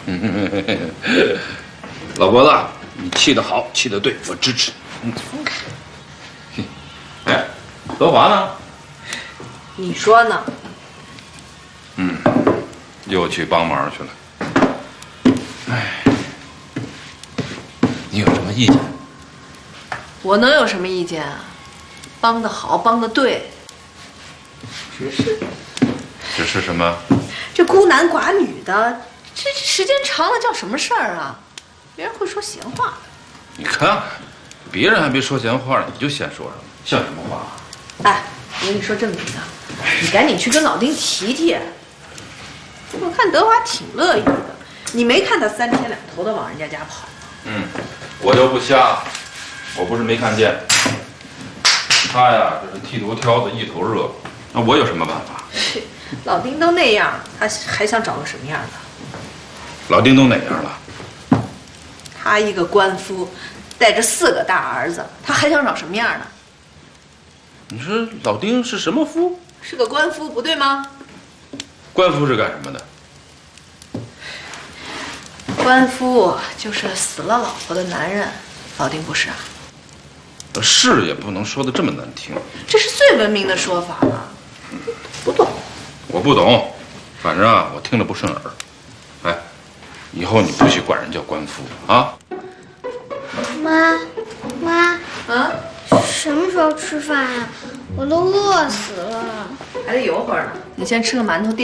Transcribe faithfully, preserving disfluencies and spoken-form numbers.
老脖子，你气得好，气得对，我支持。嗯。哎，德华呢？ 你说呢？ 嗯，又去帮忙去了。哎，你有什么意见？ 我能有什么意见啊？帮得好，帮得对。只是， 只是什么？ 这孤男寡女的，这时间长了叫什么事儿啊？别人会说闲话的。 你看看，别人还没说闲话呢，你就先说上了，像什么话？ 哎，我跟你说正经的，你赶紧去跟老丁提提。我看德华挺乐意的，你没看他三天两头的往人家家跑吗？ 嗯，我就不瞎，我不是没看见。他呀，这是剃头挑子一头热，那我有什么办法？ 老丁都那样，他还想找个什么样的？ 老丁都哪样了？ 他一个官夫，带着四个大儿子，他还想找什么样的？ 你说老丁是什么夫？ 是个官夫，不对吗？ 官夫是干什么的？ 官夫就是死了老婆的男人，老丁不是啊？ 是也不能说的这么难听， 这是最文明的说法了。不懂？ 我不懂，反正啊，我听着不顺耳。哎，以后你不许管人叫官夫啊！ 妈，妈， 啊？ 什么时候吃饭呀？我都饿死了。 还得有会儿呢。你先吃个馒头垫。